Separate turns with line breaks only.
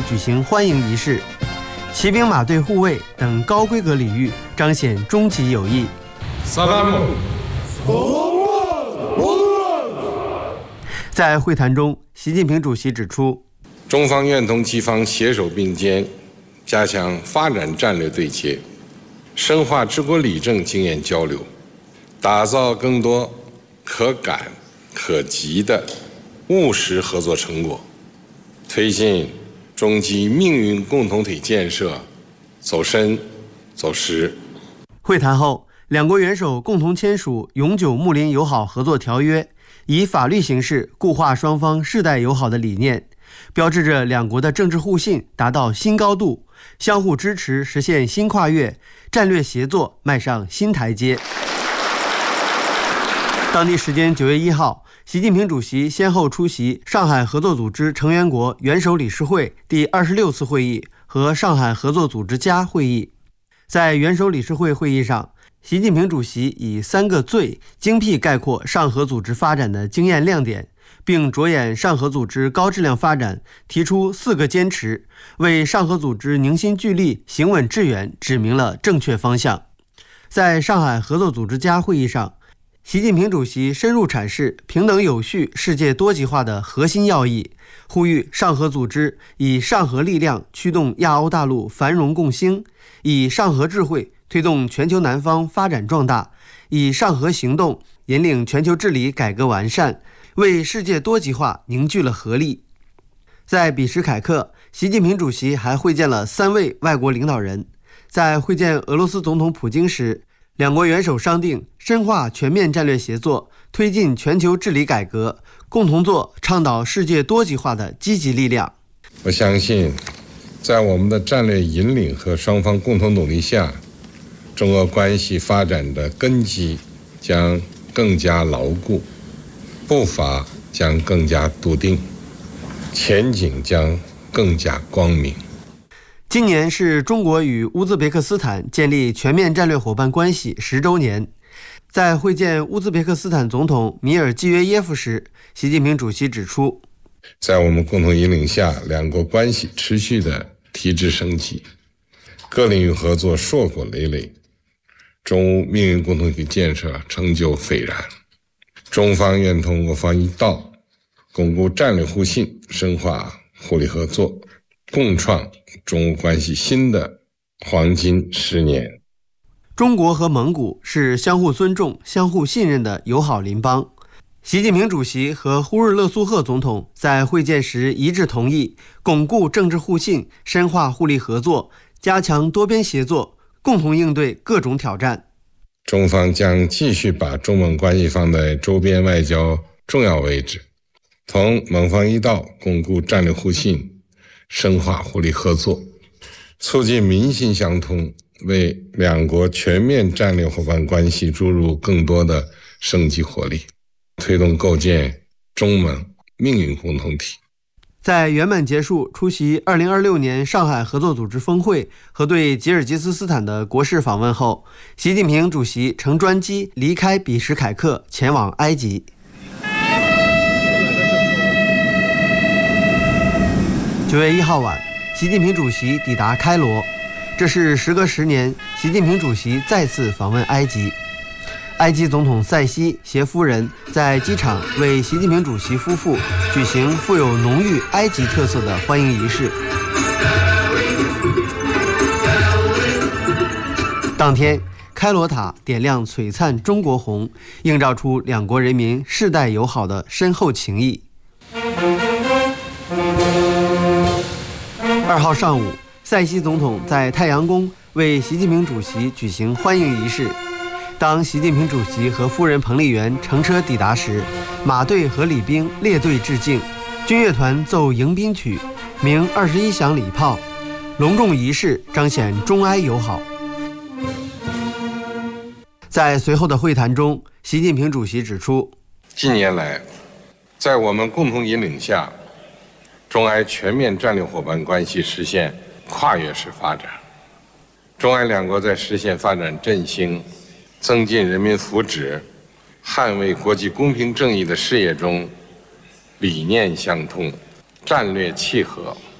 举行欢迎仪式，骑兵马队护卫等高规格礼遇彰显中吉友谊。在会谈中，习近平主席指出，
中方愿同其方携手并肩，加强发展战略对接，深化治国理政经验交流，打造更多可感可及的务实合作成果，推进中吉命运共同体建设走深走实。
会谈后，两国元首共同签署永久睦邻友好合作条约，以法律形式固化双方世代友好的理念，标志着两国的政治互信达到新高度，相互支持实现新跨越，战略协作迈上新台阶。当地时间9月1号，习近平主席先后出席上海合作组织成员国元首理事会第26次会议和上海合作组织家会议。在元首理事会会议上，习近平主席以3个最精辟概括上合组织发展的经验亮点，并着眼上合组织高质量发展，提出4个坚持，为上合组织凝心聚力、行稳致远指明了正确方向。在上海合作组织家会议上，习近平主席深入阐释平等有序、世界多极化的核心要义，呼吁上合组织以上合力量驱动亚欧大陆繁荣共兴，以上合智慧推动全球南方发展壮大，以上合行动引领全球治理改革完善，为世界多极化凝聚了合力。在比什凯克，习近平主席还会见了3位外国领导人。在会见俄罗斯总统普京时，两国元首商定深化全面战略协作，推进全球治理改革，共同做倡导世界多极化的积极力量。
我相信，在我们的战略引领和双方共同努力下，中俄关系发展的根基将更加牢固，步伐将更加笃定，前景将更加光明。
今年是中国与乌兹别克斯坦建立全面战略伙伴关系10周年。在会见乌兹别克斯坦总统米尔季约耶夫时，习近平主席指出，
在我们共同引领下，两国关系持续的提质升级，各领域合作硕果累累，中乌命运共同体建设成就斐然。中方愿同俄方一道，巩固战略互信，深化互利合作，共创中乌关系新的黄金10年。
中国和蒙古是相互尊重、相互信任的友好邻邦。习近平主席和呼日勒苏赫总统在会见时一致同意，巩固政治互信，深化互利合作，加强多边协作，共同应对各种挑战。
中方将继续把中蒙关系放在周边外交重要位置，同蒙方一道巩固战略互信，深化互利合作，促进民心相通，为两国全面战略伙伴关系注入更多的生机活力，推动构建中蒙命运共同体。
在圆满结束出席2026年上海合作组织峰会和对吉尔吉斯斯坦的国事访问后，习近平主席乘专机离开比什凯克，前往埃及。9月1号晚，习近平主席抵达开罗，这是时隔10年，习近平主席再次访问埃及。埃及总统塞西携夫人在机场为习近平主席夫妇举行富有浓郁埃及特色的欢迎仪式。当天，开罗塔点亮璀璨中国红，映照出两国人民世代友好的深厚情谊。2号上午，塞西总统在太阳宫为习近平主席举行欢迎仪式。当习近平主席和夫人彭丽媛乘车抵达时，马队和礼兵列队致敬，军乐团奏迎宾曲，鸣21响礼炮，隆重仪式彰显中埃友好。在随后的会谈中，习近平主席指出，
近年来，在我们共同引领下，中埃全面战略伙伴关系实现跨越式发展，中埃两国在实现发展振兴、增进人民福祉、捍卫国际公平正义的事业中，理念相通，战略契合，